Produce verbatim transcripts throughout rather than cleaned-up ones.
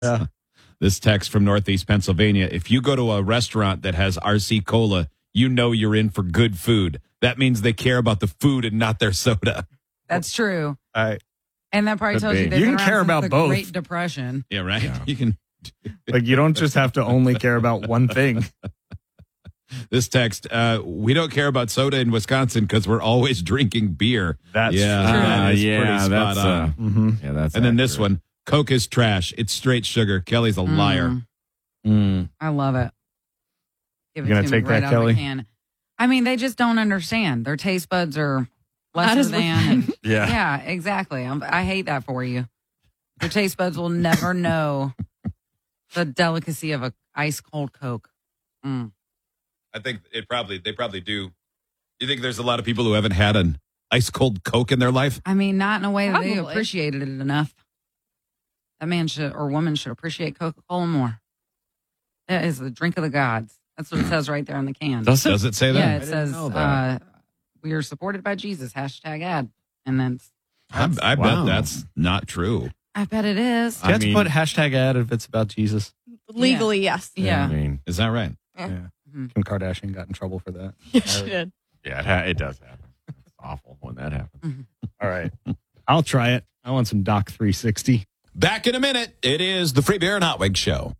Yeah. This text from Northeast Pennsylvania. If you go to a restaurant that has R C Cola, you know you're in for good food. That means they care about the food and not their soda. That's true. I, And that probably Could tells be. you they've You been can around care since about the both. Great Depression. Yeah, right? Yeah. You can. like, you don't just have to only care about one thing. This text, uh, we don't care about soda in Wisconsin because we're always drinking beer. That's yeah, true. that Uh, is yeah, pretty spot that's, on. uh, Mm-hmm. Yeah, that's And then this accurate. one, Coke is trash. It's straight sugar. Kelly's a liar. Mm, Mm. I love it. Give You it gonna to me take right that, out of Kelly? the can. I mean, they just don't understand. Their taste buds are Not lesser as than. And, Yeah. yeah, exactly. I'm, I hate that for you. Your taste buds will never know the delicacy of a ice cold Coke. Mm. I think it probably they probably do. You think there's a lot of people who haven't had an ice cold Coke in their life? I mean, not in a way that they Probably. appreciated it enough. That man should or woman should appreciate Coca Cola more. It is the drink of the gods. That's what it says right there on the can. Does it? Does it say that? Yeah, it didn't says know that. uh, we are supported by Jesus. Hashtag ad, and then I, I Wow. bet that's not true. I bet it is. Do you I have mean- to put hashtag ad if it's about Jesus? Legally, yes. Yeah. I mean, Is that right? Yeah. Yeah. Mhm. Kim Kardashian got in trouble for that. Yes, she did. yeah, it, ha- it does happen. It's awful when that happens. All right. I'll try it. I want some Doc three sixty. Back in a minute. It is the Free Beer and Hot Wings Show.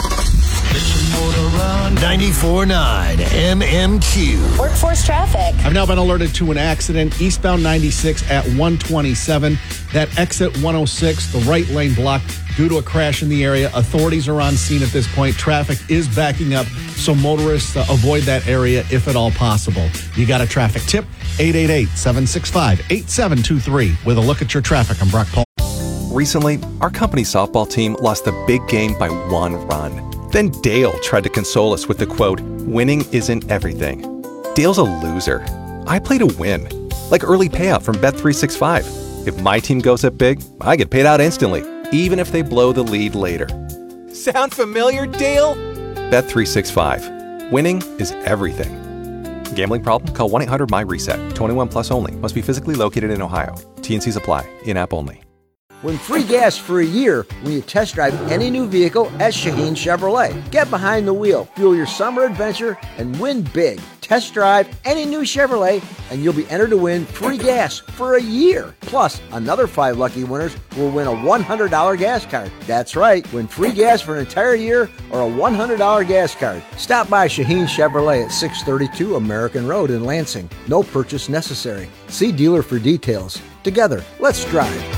ninety-four point nine M M Q. Workforce traffic. I've now been alerted to an accident eastbound ninety-six at one twenty-seven. That exit one oh six, the right lane blocked due to a crash in the area. Authorities are on scene at this point. Traffic is backing up, so motorists uh, avoid that area if at all possible. You got a traffic tip? eight eight eight, seven six five, eight seven two three. With a look at your traffic, I'm Brock Paul. Recently, our company softball team lost the big game by one run. Then Dale tried to console us with the quote, "Winning isn't everything." Dale's a loser. I play to win. Like early payout from Bet three sixty-five. If my team goes up big, I get paid out instantly, even if they blow the lead later. Sound familiar, Dale? Bet three sixty-five. Winning is everything. Gambling problem? Call one eight hundred M Y reset. twenty-one plus only. Must be physically located in Ohio. T N Cs apply. In-app only. Win free gas for a year when you test drive any new vehicle at Shaheen Chevrolet. Get behind the wheel, fuel your summer adventure, and win big. Test drive any new Chevrolet, and you'll be entered to win free gas for a year. Plus, another five lucky winners will win a one hundred dollars gas card. That's right, win free gas for an entire year or a one hundred dollars gas card. Stop by Shaheen Chevrolet at six thirty-two American Road in Lansing. No purchase necessary. See dealer for details. Together, let's drive.